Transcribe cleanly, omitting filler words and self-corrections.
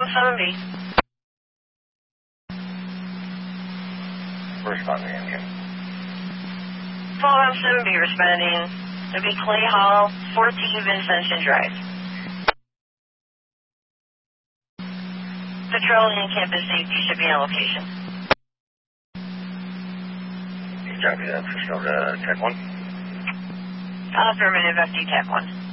70. Responding again. 1270 responding. It'll be Clay Hall, 14 Vincentia Drive. Patrolling and campus safety should be on location. Copy that. Push over to Tech 1. Affirmative, FD Tech 1.